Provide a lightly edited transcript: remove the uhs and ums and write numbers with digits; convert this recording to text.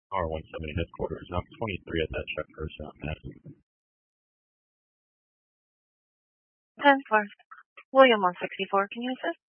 R170 headquarters. I'm 23 at that check first out, Madison. 10-4. William 164, can you assist?